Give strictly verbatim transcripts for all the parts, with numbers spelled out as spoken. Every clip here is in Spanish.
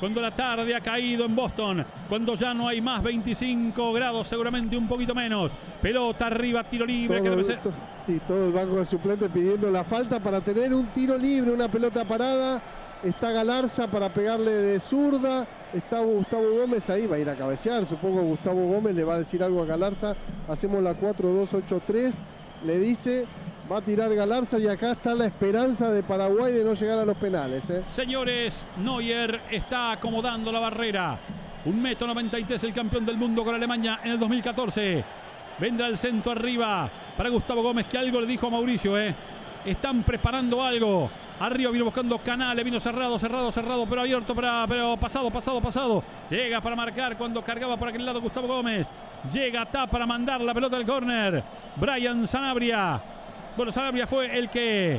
cuando la tarde ha caído en Boston, cuando ya no hay más veinticinco grados, seguramente un poquito menos. Pelota arriba, tiro libre. Todo, que debe ser... to, sí, todo el banco de suplentes pidiendo la falta para tener un tiro libre, una pelota parada. Está Galarza para pegarle de zurda. Está Gustavo Gómez ahí, va a ir a cabecear. Supongo Gustavo Gómez le va a decir algo a Galarza. Hacemos la cuatro dos ocho tres. Le dice, va a tirar Galarza y acá está la esperanza de Paraguay de no llegar a los penales. ¿eh? Señores, Neuer está acomodando la barrera. Un metro noventa y tres el campeón del mundo con Alemania en el dos mil catorce. Vendrá el centro arriba para Gustavo Gómez, que algo le dijo a Mauricio. ¿eh? Están preparando algo. Arriba vino buscando Canales, vino cerrado, cerrado, cerrado, pero abierto, para, pero pasado, pasado, pasado. Llega para marcar cuando cargaba por aquel lado Gustavo Gómez. Llega Tá para mandar la pelota al córner. Brian Sanabria. Bueno, Sanabria fue el que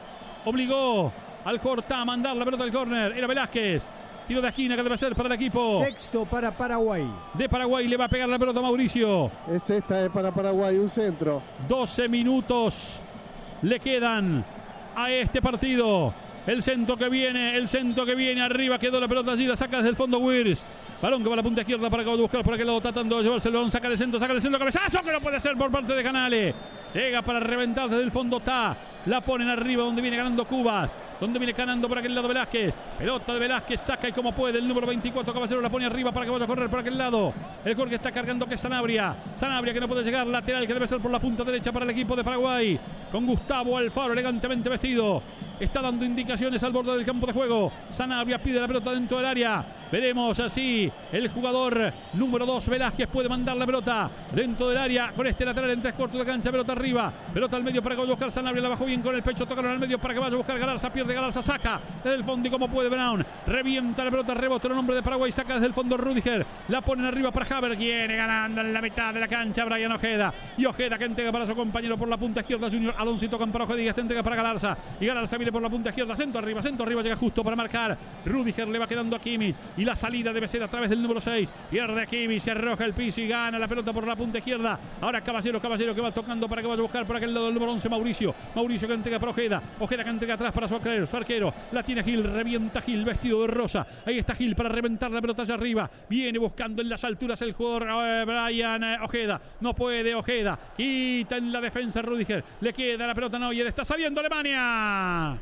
obligó al jugador Tá a mandar la pelota al córner. Era Velázquez. Tiro de esquina que debe ser para el equipo. Sexto para Paraguay. De Paraguay le va a pegar la pelota a Mauricio. Es esta, es para Paraguay, un centro. doce minutos le quedan a este partido. El centro que viene, el centro que viene, arriba quedó la pelota allí, la saca desde el fondo Wirtz. Balón que va a la punta izquierda para acabar de buscar por aquel lado, tratando de llevarse el balón, saca el centro, saca el centro, cabezazo que no puede ser por parte de Canales. Llega para reventar desde el fondo Tá. La ponen arriba donde viene ganando Cubas. Donde viene ganando por aquel lado Velázquez. Pelota de Velázquez, saca y como puede el número veinticuatro, Caballero la pone arriba para que vaya a correr por aquel lado. El gol que está cargando que es Sanabria. Sanabria que no puede llegar, lateral que debe ser por la punta derecha para el equipo de Paraguay. Con Gustavo Alfaro elegantemente vestido. Está dando indicaciones al borde del campo de juego. Sanabria pide la pelota dentro del área. Veremos así el jugador número dos, Velázquez, puede mandar la pelota dentro del área con este lateral en tres cuartos de cancha. Pelota arriba, pelota al medio para que vaya a buscar Sanabria. La bajó bien con el pecho, tocaron al medio para que vaya a buscar Galarza. Pierde Galarza, saca desde el fondo y como puede Brown. Revienta la pelota, rebota el hombre de Paraguay, saca desde el fondo Rüdiger. La ponen arriba para Haber, viene ganando en la mitad de la cancha Brian Ojeda. Y Ojeda que entrega para su compañero por la punta izquierda, Junior Alonso tocan para Ojeda y este entrega para Galarza. Y Galarza viene por la punta izquierda, centro arriba, centro arriba, llega justo para marcar. Rüdiger le va quedando a Kimmich y la salida debe ser a través del número seis. Pierde a Kimmich, se arroja el piso y gana la pelota por la punta izquierda. Ahora Caballero, Caballero que va tocando para que vaya a buscar por aquel lado el número once, Mauricio. Mauricio que entrega para Ojeda. Ojeda que entrega atrás para su arquero. Su arquero la tiene Gil, revienta Gil vestido de rosa. Ahí está Gil para reventar la pelota allá arriba. Viene buscando en las alturas el jugador eh, Brian eh, Ojeda. No puede Ojeda. Quita en la defensa Rüdiger. Le queda la pelota a Neuer. Está saliendo Alemania.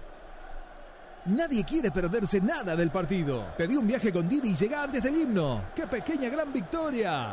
Nadie quiere perderse nada del partido. Pedí un viaje con Didi y llega antes del himno. ¡Qué pequeña gran victoria!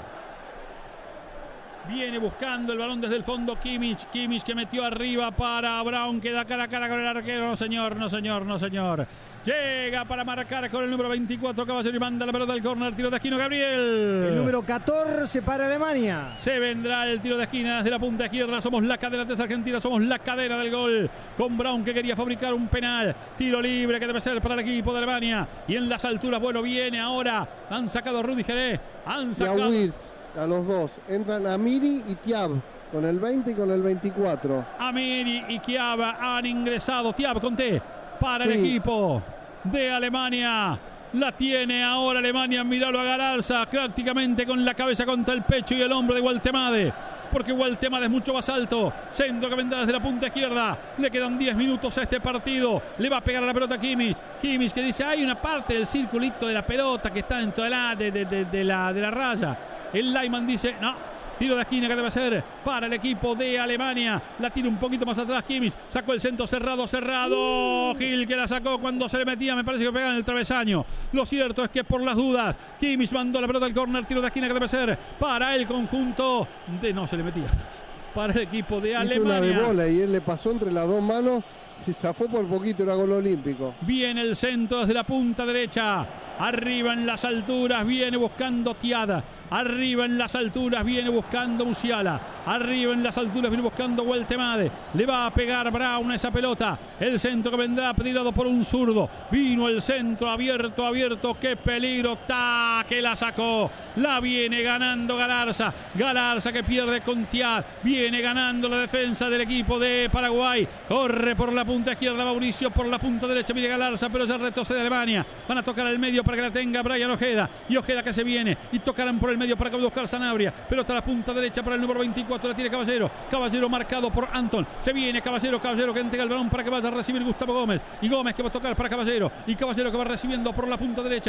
Viene buscando el balón desde el fondo Kimmich. Kimmich que metió arriba para Brown. Queda cara a cara con el arquero. No señor, no señor, no señor. Llega para marcar con el número veinticuatro Caballero y manda la pelota al córner. Tiro de esquina Gabriel. El número catorce para Alemania. Se vendrá el tiro de esquina desde la punta izquierda. Somos la cadena de Argentina. Somos la cadena del gol. Con Brown que quería fabricar un penal. Tiro libre que debe ser para el equipo de Alemania. Y en las alturas, bueno, viene ahora. Han sacado a Rüdiger. ¿eh? Han sacado. A los dos. Entran Amiri y Thiab. Con el veinte y con el veinticuatro. Amiri y Thiab han ingresado. Thiab con T para sí. El equipo de Alemania. La tiene ahora Alemania. Míralo a Galarza. Prácticamente con la cabeza contra el pecho y el hombro de Gualtemade. Porque Gualtemade es mucho más alto. Centro que vendrá desde la punta izquierda. Le quedan diez minutos a este partido. Le va a pegar a la pelota a Kimmich. Kimmich que dice, hay una parte del circulito de la pelota que está dentro de la, de, de, de, de la, de la raya. El Lyman dice, no, tiro de esquina que debe ser para el equipo de Alemania. La tira un poquito más atrás Kimmich. Sacó el centro cerrado, cerrado. Uh. Gil que la sacó cuando se le metía. Me parece que pegaba en el travesaño. Lo cierto es que por las dudas, Kimmich mandó la pelota al córner. Tiro de esquina que debe ser para el conjunto de... No, se le metía. Para el equipo de Alemania. Hizo una de bola y él le pasó entre las dos manos. Y zafó por poquito, era gol olímpico. Viene el centro desde la punta derecha. Arriba en las alturas viene buscando Tiada. Arriba en las alturas viene buscando Musiala. Arriba en las alturas viene buscando Gualtemade. Le va a pegar Brown a esa pelota. El centro que vendrá tirado por un zurdo. Vino el centro abierto, abierto. ¡Qué peligro! ¡Ta! Que la sacó. La viene ganando Galarza. Galarza que pierde con Tiad. Viene ganando la defensa del equipo de Paraguay. Corre por la punta izquierda Mauricio. Por la punta derecha viene Galarza. Pero ya retrocede Alemania. Van a tocar al medio para que la tenga Brian Ojeda. Y Ojeda que se viene. Y tocarán por el medio para que buscar Sanabria. Pelota a la punta derecha para el número veinticuatro. La tiene Caballero. Caballero marcado por Anton. Se viene Caballero. Caballero que entrega el balón para que vaya a recibir Gustavo Gómez. Y Gómez que va a tocar para Caballero. Y Caballero que va recibiendo por la punta derecha.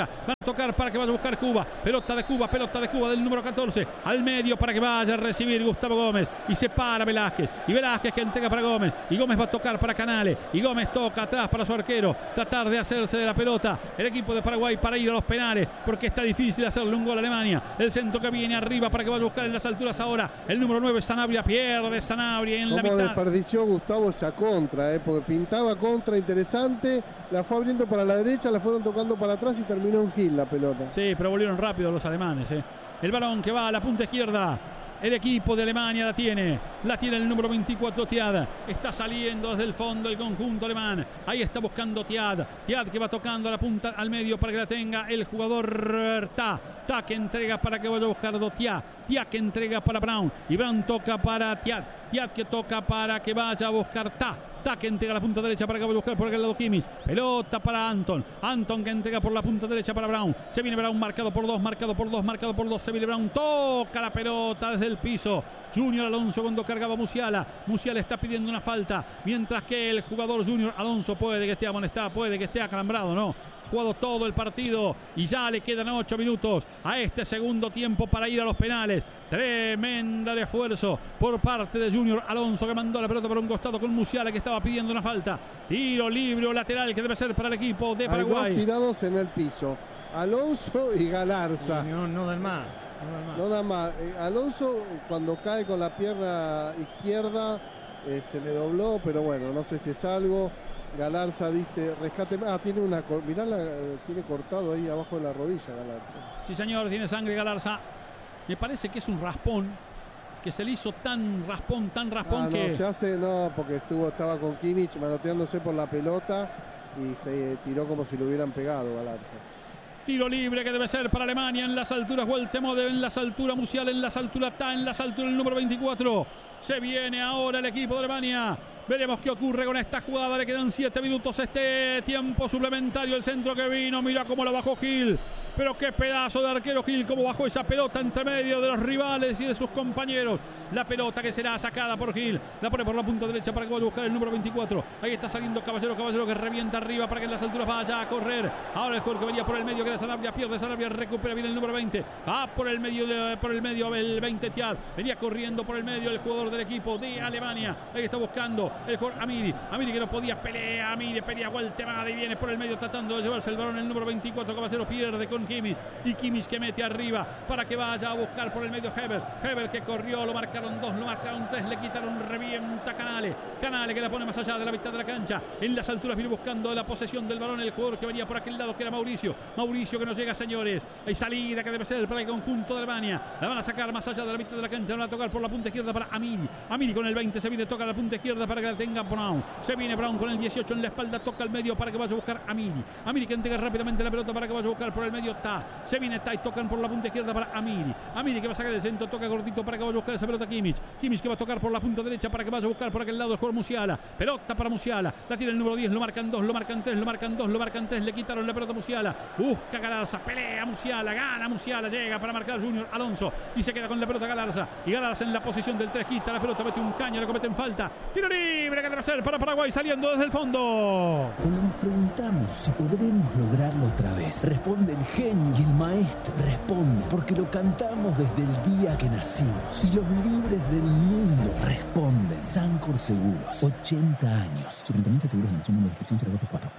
tocar para que vaya a buscar Cuba. Pelota de Cuba, pelota de Cuba del número catorce. Al medio para que vaya a recibir Gustavo Gómez. Y se para Velázquez. Y Velázquez que entrega para Gómez. Y Gómez va a tocar para Canales. Y Gómez toca atrás para su arquero. Tratar de hacerse de la pelota el equipo de Paraguay para ir a los penales. Porque está difícil hacerle un gol a Alemania. El centro que viene arriba para que vaya a buscar en las alturas ahora. El número nueve, Sanabria. Pierde Sanabria en la mitad. Como desperdició Gustavo esa contra, eh, porque pintaba contra interesante. La fue abriendo para la derecha, la fueron tocando para atrás y terminó en Gil la pelota. Sí, pero volvieron rápido los alemanes. Eh. El balón que va a la punta izquierda. El equipo de Alemania la tiene. La tiene el número veinticuatro, Thiad. Está saliendo desde el fondo el conjunto alemán. Ahí está buscando Thiad. Thiad que va tocando a la punta al medio para que la tenga el jugador Ta. Ta que entrega para que vaya a buscar Thiad. Thiad que entrega para Brown. Y Brown toca para Thiad. Thiad que toca para que vaya a buscar Ta. Ta que entrega a la punta derecha para que vaya a buscar por aquel lado Kimmich. Pelota para Anton. Anton que entrega por la punta derecha para Brown. Se viene Brown marcado por dos, marcado por dos, marcado por dos. Se viene Brown. Toca la pelota desde el piso. Junior Alonso cuando cargaba Musiala. Musiala está pidiendo una falta. Mientras que el jugador Junior Alonso puede que esté amonestado, puede que esté acalambrado, ¿no? Jugado todo el partido y ya le quedan ocho minutos a este segundo tiempo para ir a los penales. Tremenda de esfuerzo por parte de Junior Alonso que mandó la pelota por un costado con Musiala que estaba pidiendo una falta. Tiro libre o lateral que debe ser para el equipo de Paraguay. Hay dos tirados en el piso, Alonso y Galarza. No, no dan más. No da más. Eh, Alonso cuando cae con la pierna izquierda eh, se le dobló, pero bueno, no sé si es algo. Galarza dice, rescate. Ah, tiene una. Mirá, la, tiene cortado ahí abajo de la rodilla Galarza. Sí, señor, tiene sangre Galarza. Me parece que es un raspón. Que se le hizo tan raspón, tan raspón ah, que. No, se hace, no, porque estuvo, estaba con Kimmich manoteándose por la pelota y se tiró como si lo hubieran pegado Galarza. Tiro libre que debe ser para Alemania en las alturas. Weltemode en las alturas. Musiala en las alturas. Ta en las alturas el número veinticuatro. Se viene ahora el equipo de Alemania. Veremos qué ocurre con esta jugada. Le quedan siete minutos este tiempo suplementario. El centro que vino. Mira cómo lo bajó Gil. Pero qué pedazo de arquero Gil. Cómo bajó esa pelota entre medio de los rivales y de sus compañeros. La pelota que será sacada por Gil. La pone por la punta derecha para que vaya a buscar el número veinticuatro. Ahí está saliendo Caballero. Caballero que revienta arriba para que en las alturas vaya a correr. Ahora el jugador que venía por el medio que era Sanabria. Pierde Sanabria. Recupera bien el número veinte. Va por el medio, de, por el medio el veinte Thiad. Venía corriendo por el medio el jugador del equipo de Alemania. Ahí está buscando el jugador Amiri. Amiri que no podía pelear. Amiri pelea Weltemade y viene por el medio tratando de llevarse el balón el número veinticuatro. Caballero pierde con Kimmich. Y Kimmich que mete arriba para que vaya a buscar por el medio Heber. Heber que corrió. Lo marcaron dos, lo marcaron tres. Le quitaron. Revienta Canale. Canale que la pone más allá de la mitad de la cancha. En las alturas viene buscando la posesión del balón el jugador que venía por aquel lado que era Mauricio. Mauricio que nos llega, señores. Hay salida que debe ser para el conjunto de Alemania. La van a sacar más allá de la mitad de la cancha. Van a tocar por la punta izquierda para Amiri. Amiri con el veinte se viene, toca la punta izquierda para que la tenga Brown. Se viene Brown con el dieciocho en la espalda. Toca el medio para que vaya a buscar Amiri. Amiri que entrega rápidamente la pelota para que vaya a buscar por el medio Ta. Se viene Ta y tocan por la punta izquierda para Amiri. Amiri que va a sacar el centro. Toca cortito para que vaya a buscar esa pelota Kimmich. Kimmich que va a tocar por la punta derecha para que vaya a buscar por aquel lado el jugador Musiala. Pelota para Musiala. La tiene el número diez. Lo marcan dos, lo marcan tres, lo marcan dos, lo marcan tres. Le quitaron la pelota a Musiala. Busca Galarza. Pelea Musiala. Gana Musiala. Llega para marcar Junior Alonso. Y se queda con la pelota Galarza. Y Galarza en la posición del tres. Quita la pelota. Mete un caño. Le cometen falta. Tiro libre que debe ser para Paraguay saliendo desde el fondo. Cuando nos preguntamos si podremos lograrlo otra vez, responde el genio y el maestro. Responde porque lo cantamos desde el día que nacimos. Y los libres del mundo responden. Sancor Seguros, ochenta años. Superintendencia de Seguros de Nación, número de inscripción cero dos dos cuatro.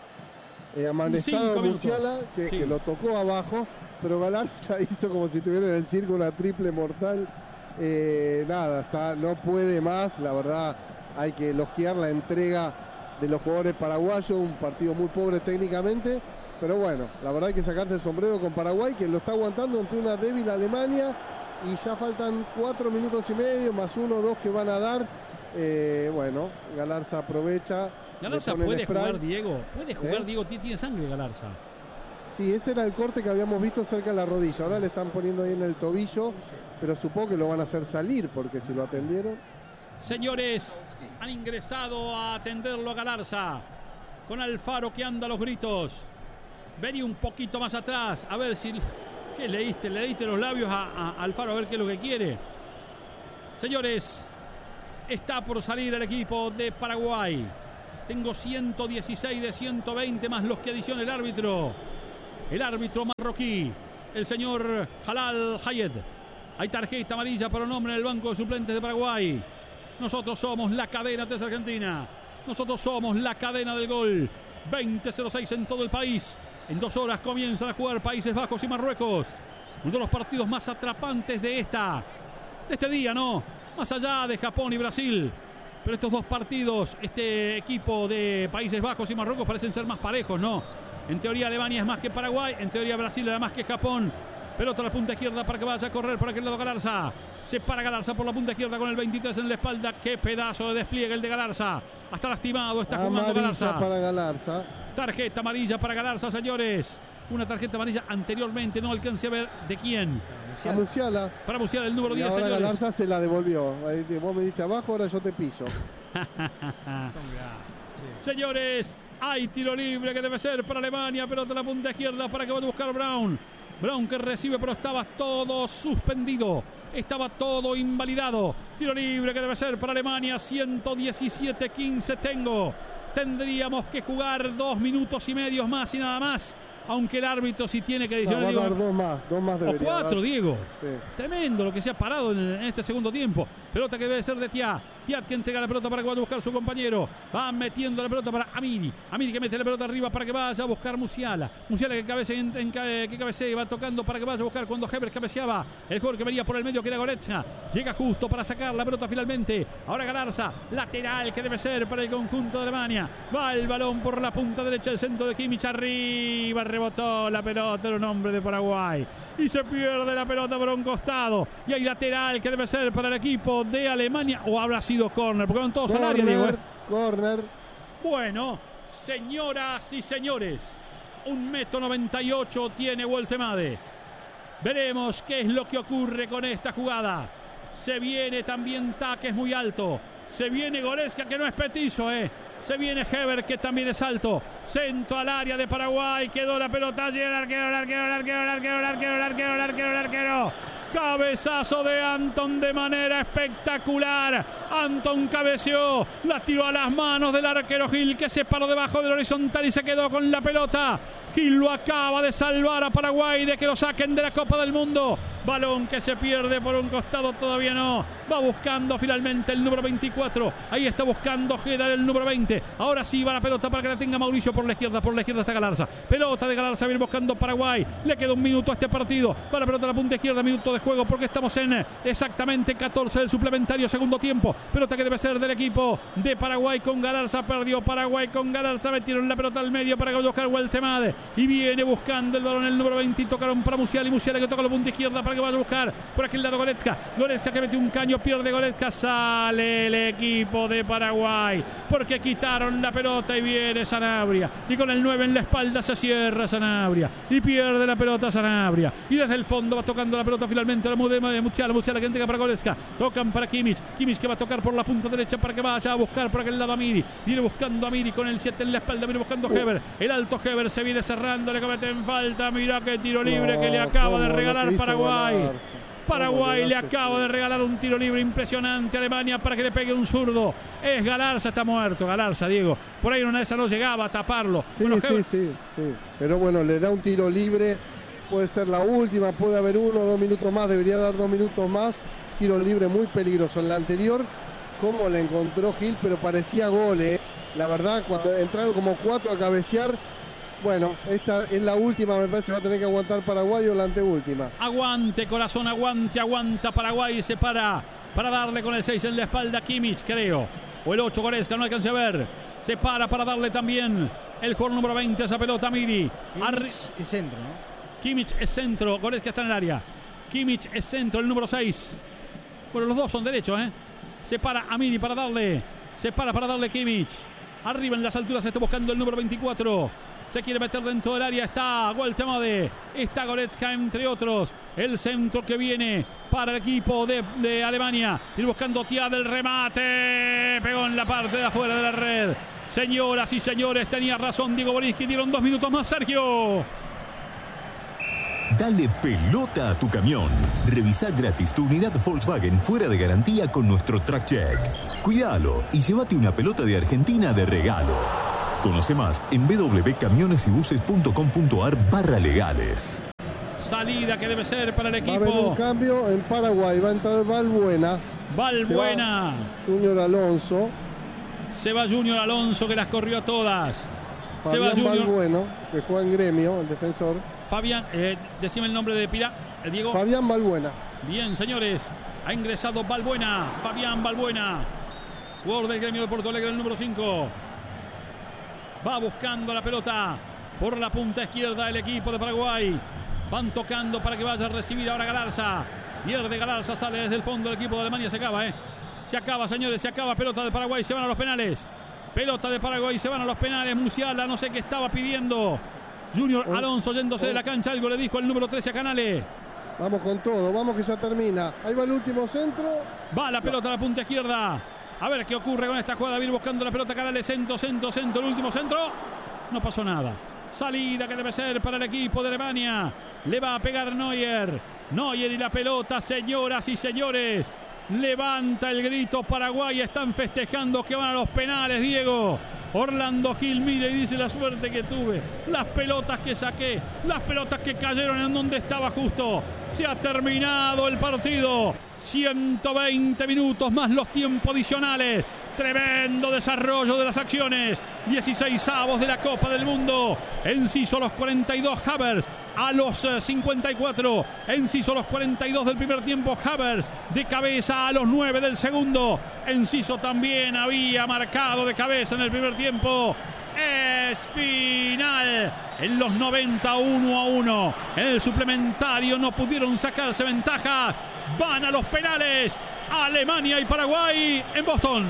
Eh, amanestado Musiala que, sí. que lo tocó abajo, pero Galarza hizo como si tuviera en el circo una triple mortal. Eh, nada, está, no puede más, la verdad hay que elogiar la entrega de los jugadores paraguayos, un partido muy pobre técnicamente, pero bueno, la verdad hay que sacarse el sombrero con Paraguay, que lo está aguantando ante una débil Alemania, y ya faltan cuatro minutos y medio, más uno o dos que van a dar. Eh, bueno, Galarza aprovecha. Galarza puede jugar, Diego, puede jugar, ¿Eh? Diego, tiene sangre Galarza. Sí, ese era el corte que habíamos visto cerca de la rodilla, ahora le están poniendo ahí en el tobillo, pero supongo que lo van a hacer salir, porque si lo atendieron. Señores, han ingresado a atenderlo a Galarza, con Alfaro que anda a los gritos. Vení un poquito más atrás, a ver si... ¿Qué leíste? ¿Leíste los labios a, a Alfaro a ver qué es lo que quiere? Señores, está por salir el equipo de Paraguay. Tengo ciento dieciséis de ciento veinte más los que adiciona el árbitro. el árbitro marroquí, el señor Jalal Hayed. Hay tarjeta amarilla para un hombre en el banco de suplentes de Paraguay. Nosotros somos la cadena de Argentina. Nosotros somos la cadena del gol. veinte cero seis en todo el país. En dos horas comienzan a jugar Países Bajos y Marruecos. Uno de los partidos más atrapantes de esta, de este día, ¿no? Más allá de Japón y Brasil. Pero estos dos partidos, este equipo de Países Bajos y Marruecos parecen ser más parejos, ¿no? En teoría Alemania es más que Paraguay. En teoría Brasil era más que Japón. Pelota a la punta izquierda para que vaya a correr por aquel lado Galarza. Se para Galarza por la punta izquierda con el veintitrés en la espalda. Qué pedazo de despliegue el de Galarza. Hasta lastimado está jugando amarilla Galarza. para Galarza. Tarjeta amarilla para Galarza, señores. Una tarjeta amarilla anteriormente, no alcancé a ver de quién. A Musiala. Para Musiala, el número Y diez, ahora señores. Galarza se la devolvió. Ahí te- Vos me diste abajo, ahora yo te piso. Señores, hay tiro libre que debe ser para Alemania. Pelota a la punta izquierda para que vaya a buscar Brown. Brown que recibe, pero estaba todo suspendido. Estaba todo invalidado. Tiro libre que debe ser para Alemania. ciento diecisiete quince tengo. Tendríamos que jugar dos minutos y medio más y nada más. Aunque el árbitro sí tiene que No, decir. va a dar dos más, dos más O debería cuatro, dar. Diego. Sí. Tremendo lo que se ha parado en, en este segundo tiempo. Pelota que debe ser de Tiat. Tiat que entrega la pelota para que vaya a buscar su compañero. Va metiendo la pelota para Amiri. Amiri que mete la pelota arriba para que vaya a buscar Musiala. Musiala que cabecea, en, en, que cabecea y va tocando para que vaya a buscar cuando Heber cabeceaba. El jugador que venía por el medio que era Goretzka. Llega justo para sacar la pelota finalmente. Ahora Galarza. Lateral que debe ser para el conjunto de Alemania. Va el balón por la punta derecha. El centro de Kimmich arriba. Rebotó la pelota. Era un hombre de Paraguay. Y se pierde la pelota por un costado. Y hay lateral que debe ser para el equipo de Alemania. O habrá sido córner, porque van todos al área, Diego. ¿eh? Corner. Bueno, señoras y señores, un metro noventa y ocho tiene Woltemade. Veremos qué es lo que ocurre con esta jugada. Se viene también Taques muy alto. Se viene Goretzka, que no es petizo, eh. Se viene Heber, que también es alto. Centro al área de Paraguay. Quedó la pelota allí. El arquero, el arquero, el arquero, el arquero, el arquero, el arquero, el arquero, el arquero. Cabezazo de Anton de manera espectacular. Anton cabeceó. La tiró a las manos del arquero Gil, que se paró debajo del horizontal y se quedó con la pelota. Gil lo acaba de salvar a Paraguay de que lo saquen de la Copa del Mundo. Balón que se pierde por un costado, todavía no. Va buscando finalmente el número veinticuatro. Ahí está buscando Gedar el número veinte. Ahora sí va la pelota para que la tenga Mauricio por la izquierda. Por la izquierda está Galarza. Pelota de Galarza, viene buscando Paraguay. Le queda un minuto a este partido. Va la pelota a la punta izquierda, minuto de juego porque estamos en exactamente catorce del suplementario, segundo tiempo. Pelota que debe ser del equipo de Paraguay con Galarza. Perdió Paraguay con Galarza. Metieron la pelota al medio para buscar Woltemade. Y viene buscando el balón el número veinte. Tocaron para Musiala y Musiala que toca la punta izquierda para que vaya a buscar por aquel lado Goretzka. Goretzka que mete un caño, pierde Goretzka. Sale el equipo de Paraguay porque quitaron la pelota y viene Sanabria. Y con el nueve en la espalda se cierra Sanabria. Y pierde la pelota Sanabria. Y desde el fondo va tocando la pelota finalmente la de Musiala. Musiala que entrega para Goretzka. Tocan para Kimmich. Kimmich que va a tocar por la punta derecha para que vaya a buscar por aquel lado a Amiri. Viene buscando a Amiri con el siete en la espalda. Viene buscando a Heber. El alto Heber se viene cerrando. Le cometen falta. Mirá qué tiro libre No, que le acaba de cómo regalar lo que hizo Paraguay. Galarza. Paraguay Cómo le ganaste, acaba sí. de regalar un tiro libre impresionante a Alemania para que le pegue un zurdo. Es Galarza, está muerto Galarza, Diego. Por ahí una de esas no llegaba a taparlo. Sí, Bueno, sí, Heber- sí, sí. Pero bueno, le da un tiro libre. Puede ser la última, puede haber uno o dos minutos más. Debería dar dos minutos más. Tiro libre muy peligroso. En la anterior, cómo le encontró Gil, pero parecía gol, ¿eh? La verdad, cuando entraron como cuatro a cabecear. Bueno, esta es la última, me parece, va a tener que aguantar Paraguay o la anteúltima. Aguante, corazón, aguante, aguanta Paraguay. Se para para darle con el seis en la espalda Kimmich, creo. O el ocho, Goretzka, no alcancé a ver. Se para para darle también el jugador número veinte a esa pelota, Amiri. Arri- Y centro, ¿no? Kimmich es centro, Goretzka está en el área. Kimmich es centro, el número seis. Bueno, los dos son derechos, ¿eh? Se para Amiri para darle. Se para para darle Kimmich. Arriba en las alturas se está buscando el número veinticuatro. Se quiere meter dentro del área. Está Woltemade. Está Goretzka, entre otros. El centro que viene para el equipo de, de Alemania. Ir buscando Tiat del remate. Pegó en la parte de afuera de la red. Señoras y señores, tenía razón Diego Borinski. Dieron dos minutos más, Sergio. Dale pelota a tu camión. Revisa gratis tu unidad Volkswagen fuera de garantía con nuestro Track Check. Cuídalo y llévate una pelota de Argentina de regalo. Conoce más en www.camionesybuses.com.ar barra legales. Salida que debe ser para el Va a haber un equipo. cambio en Paraguay. Va a entrar Valbuena. Valbuena. Junior Alonso. Se va Junior Alonso, que las corrió todas. Se va Fabián Junior. Valbuena, que juega en Gremio, el defensor. Fabián, eh, decime el nombre de Pira. eh, Diego. Fabián Valbuena. Bien, señores. Ha ingresado Valbuena. Fabián Valbuena. Jugador del Gremio de Porto Alegre, el número cinco. Va buscando la pelota por la punta izquierda el equipo de Paraguay. Van tocando para que vaya a recibir ahora Galarza. Pierde Galarza, sale desde el fondo el equipo de Alemania. Se acaba, ¿eh? Se acaba, señores, se acaba. Pelota de Paraguay, se van a los penales. Pelota de Paraguay, se van a los penales. Musiala, no sé qué estaba pidiendo. Junior Oh, Alonso yéndose oh. de la cancha. Algo le dijo el número trece a Canale. Vamos con todo, vamos que ya termina. Ahí va el último centro. Va la pelota a la punta izquierda. A ver qué ocurre con esta jugada. Viene buscando la pelota Canale. Centro, centro, centro. El último centro. No pasó nada. Salida que debe ser para el equipo de Alemania. Le va a pegar Neuer. Neuer y la pelota, señoras y señores. Levanta el grito Paraguay. Están festejando que van a los penales, Diego. Orlando Gil mira y dice: la suerte que tuve, las pelotas que saqué, las pelotas que cayeron en donde estaba justo. Se ha terminado el partido. ciento veinte minutos más los tiempos adicionales. Tremendo desarrollo de las acciones. dieciséis avos de la Copa del Mundo. Enciso los cuarenta y dos Havertz. A los cincuenta y cuatro. Enciso los cuarenta y dos del primer tiempo Havertz. De cabeza a los nueve del segundo. Enciso también había marcado de cabeza en el primer tiempo. Es final. En los noventa, uno a uno. En el suplementario no pudieron sacarse ventaja. Van a los penales. Alemania y Paraguay en Boston.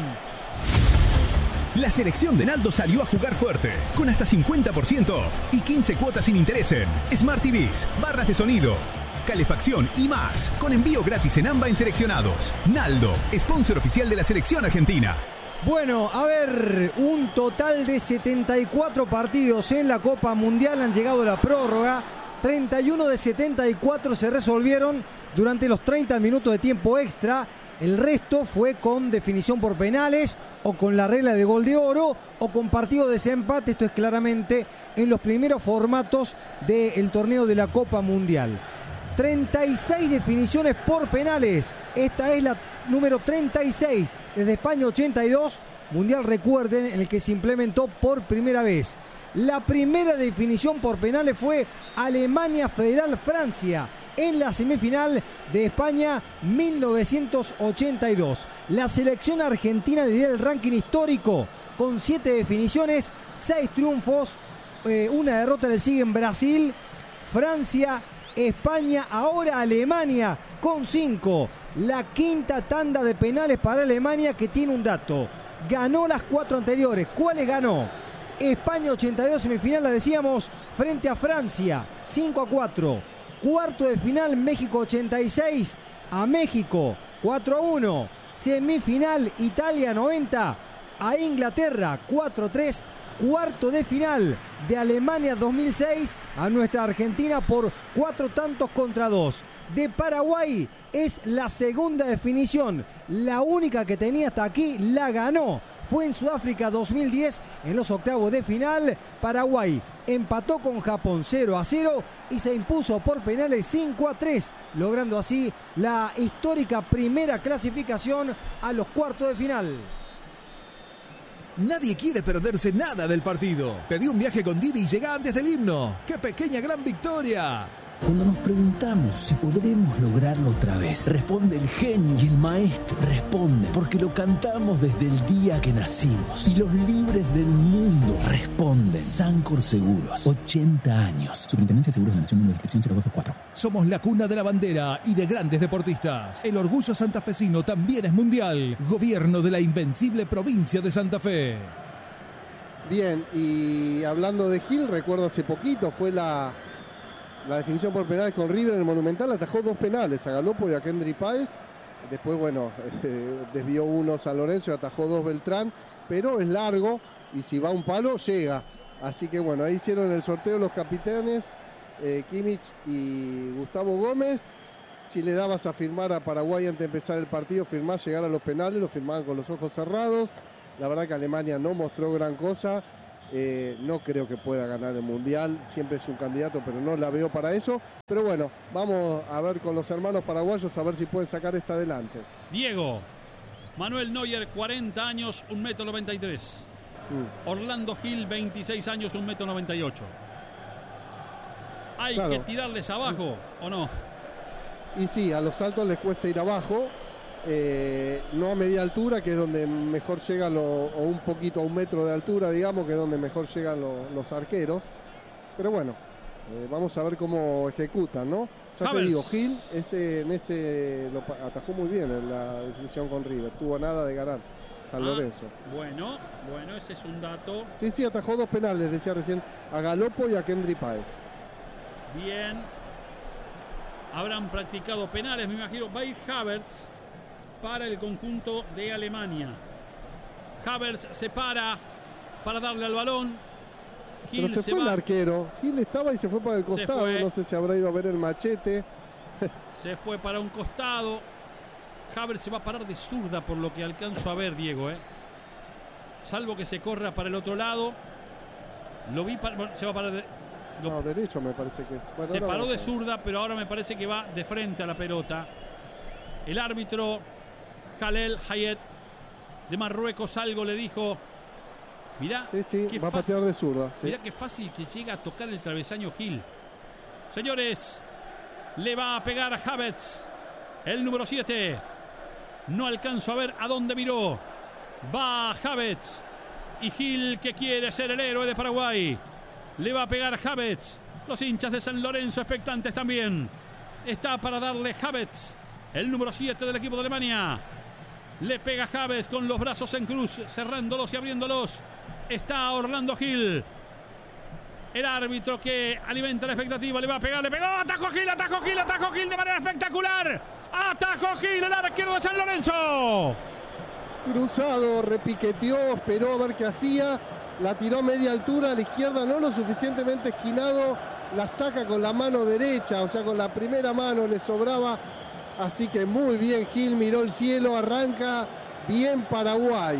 La selección de Naldo salió a jugar fuerte, con hasta cincuenta por ciento off y quince cuotas sin interés en Smart T Vs, barras de sonido, calefacción y más, con envío gratis en AMBA en seleccionados. Naldo, sponsor oficial de la selección argentina. Bueno, a ver, un total de setenta y cuatro partidos en la Copa Mundial han llegado a la prórroga. treinta y uno de setenta y cuatro se resolvieron durante los treinta minutos de tiempo extra. El resto fue con definición por penales o con la regla de gol de oro o con partido de desempate. Esto es claramente en los primeros formatos del torneo de la Copa Mundial. treinta y seis definiciones por penales. Esta es la número treinta y seis desde España ochenta y dos. Mundial, recuerden, en el que se implementó por primera vez. La primera definición por penales fue Alemania Federal Francia en la semifinal de España mil novecientos ochenta y dos. La selección argentina lidera el ranking histórico con siete definiciones, seis triunfos, eh, una derrota le siguen Brasil, Francia, España, ahora Alemania con cinco. La quinta tanda de penales para Alemania, que tiene un dato: ganó las cuatro anteriores. ¿Cuáles ganó? España ochenta y dos, semifinal, la decíamos, frente a Francia, cinco a cuatro. Cuarto de final, México ochenta y seis, a México, cuatro a uno. Semifinal, Italia noventa, a Inglaterra, cuatro a tres. Cuarto de final de Alemania dos mil seis, a nuestra Argentina por cuatro tantos contra dos. De Paraguay es la segunda definición, la única que tenía hasta aquí, la ganó. Fue en Sudáfrica dos mil diez, en los octavos de final. Paraguay empató con Japón cero a cero y se impuso por penales cinco a tres, logrando así la histórica primera clasificación a los cuartos de final. Nadie quiere perderse nada del partido. Pedí un viaje con Didi y llega antes del himno. ¡Qué pequeña gran victoria! Cuando nos preguntamos si podremos lograrlo otra vez, responde el genio y el maestro. Responde porque lo cantamos desde el día que nacimos. Y los libres del mundo responden. Sancor Seguros, ochenta años. Superintendencia de Seguros de la Nación, número de inscripción cero dos dos cuatro. Somos la cuna de la bandera y de grandes deportistas. El orgullo santafesino también es mundial. Gobierno de la invencible provincia de Santa Fe. Bien, y hablando de Gil, recuerdo hace poquito, fue la... La definición por penales con River en el Monumental, atajó dos penales a Galopo y a Kendry Páez. Después, bueno, eh, desvió uno San Lorenzo y atajó dos Beltrán, pero es largo y si va a un palo, llega. Así que bueno, ahí hicieron el sorteo los capitanes, eh, Kimmich y Gustavo Gómez. Si le dabas a firmar a Paraguay antes de empezar el partido, firmar, llegar a los penales, lo firmaban con los ojos cerrados. La verdad que Alemania no mostró gran cosa. Eh, no creo que pueda ganar el Mundial, siempre es un candidato, pero no la veo para eso. Pero bueno, vamos a ver con los hermanos paraguayos a ver si pueden sacar esta adelante. Diego, Manuel Neuer, cuarenta años, un metro noventa y tres. Mm. Orlando Gil, veintiséis años, un metro noventa y ocho. ¿Hay claro. que tirarles abajo o no? Y sí, a los altos les cuesta ir abajo. Eh, no a media altura, que es donde mejor llegan, lo, o un poquito a un metro de altura, digamos, que es donde mejor llegan lo, los arqueros. Pero bueno, eh, vamos a ver cómo ejecutan, ¿no? Ya James. Te digo, Gil ese, en ese lo atajó muy bien en la definición con River, tuvo nada de ganar San ah, Lorenzo. Bueno, bueno, ese es un dato. Sí, sí, atajó dos penales, decía recién, a Galopo y a Kendry Páez. Bien, habrán practicado penales, me imagino. Va a ir Havertz para el conjunto de Alemania. Havertz se para para darle al balón. Gil Pero se, se fue va. el arquero. Gil estaba y se fue para el costado. No sé si habrá ido a ver el machete. Se fue para un costado. Havertz se va a parar de zurda por lo que alcanzo a ver, Diego. ¿eh? Salvo que se corra para el otro lado. Lo vi, para, bueno, se va a parar de... Lo, no, derecho me parece que es. Bueno, se paró de zurda, pero ahora me parece que va de frente a la pelota. El árbitro Jalel Hayet de Marruecos algo le dijo. Mirá, sí, sí, qué va fácil, a patear de zurda. Sí. Mirá qué fácil que llega a tocar el travesaño Gil. Señores, le va a pegar a Havertz, el número siete. No alcanzo a ver a dónde miró. Va Havertz. Y Gil, que quiere ser el héroe de Paraguay, le va a pegar a Havertz. Los hinchas de San Lorenzo expectantes también. Está para darle Havertz, el número siete del equipo de Alemania. Le pega Havertz con los brazos en cruz, cerrándolos y abriéndolos. Está Orlando Gil. El árbitro que alimenta la expectativa. Le va a pegar, le pegó. Atajó Gil, atajó Gil, atajó Gil de manera espectacular. Atajó Gil, el arquero de San Lorenzo. Cruzado, repiqueteó, esperó a ver qué hacía. La tiró a media altura, a la izquierda no lo suficientemente esquinado. La saca con la mano derecha, o sea, con la primera mano le sobraba. Así que muy bien Gil, miró el cielo, arranca bien Paraguay.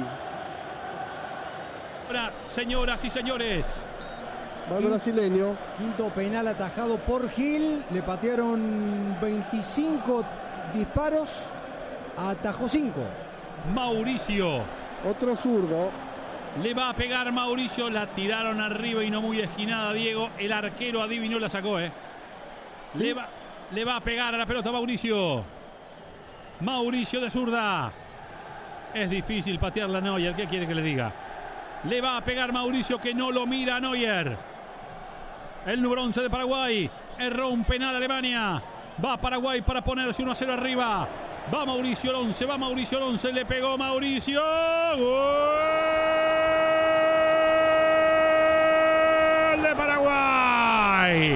Ahora, señoras y señores. Va el brasileño. Quinto penal atajado por Gil. Le patearon veinticinco disparos. Atajó cinco. Mauricio. Otro zurdo. Le va a pegar Mauricio. La tiraron arriba y no muy esquinada, Diego. El arquero adivinó, la sacó, ¿eh? ¿Sí? Le va, le va a pegar a la pelota Mauricio. Mauricio de zurda. Es difícil patearla a Neuer. ¿Qué quiere que le diga? Le va a pegar Mauricio, que no lo mira a Neuer. El número once de Paraguay. Erró un penal Alemania. Va Paraguay para ponerse uno a cero arriba. Va Mauricio el once. Va Mauricio el once. Le pegó Mauricio. ¡Gol de Paraguay!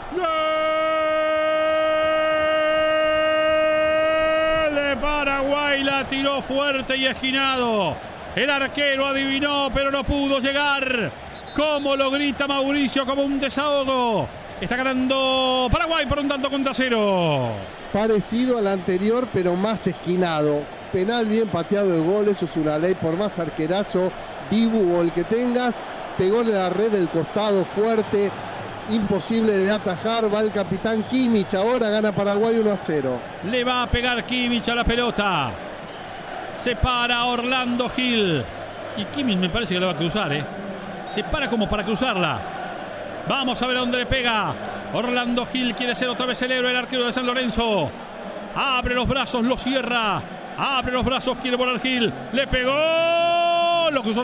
¡Gol de Paraguay! La tiró fuerte y esquinado. El arquero adivinó, pero no pudo llegar. Como lo grita Mauricio, como un desahogo. Está ganando Paraguay por un tanto contra cero. Parecido al anterior, pero más esquinado. Penal bien pateado de gol, eso es una ley. Por más arquerazo, Dibu o el que tengas, pegó en la red del costado fuerte. Imposible de atajar. Va el capitán Kimmich. Ahora gana Paraguay uno a cero. Le va a pegar Kimmich a la pelota. Se para Orlando Gil. Y Kimmich me parece que la va a cruzar, ¿eh? Se para como para cruzarla. Vamos a ver a dónde le pega. Orlando Gil quiere ser otra vez el héroe, el arquero de San Lorenzo. Abre los brazos, lo cierra. Abre los brazos, quiere volar Gil. Le pegó. Lo cruzó.